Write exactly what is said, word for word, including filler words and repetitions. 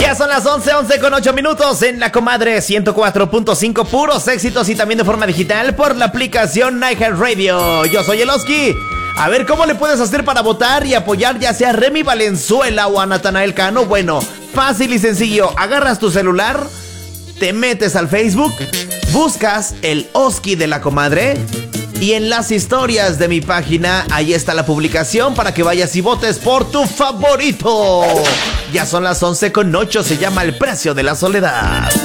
Ya son las once, once con ocho minutos en La Comadre ciento cuatro punto cinco, puros éxitos y también de forma digital por la aplicación iHeartRadio. Yo soy el Oski. A ver, ¿cómo le puedes hacer para votar y apoyar ya sea a Remy Valenzuela o a Natanael Cano? Bueno, fácil y sencillo. Agarras tu celular, te metes al Facebook, buscas el Oski de La Comadre y en las historias de mi página, ahí está la publicación para que vayas y votes por tu favorito. Ya son las once con ocho, se llama El Precio de la Soledad.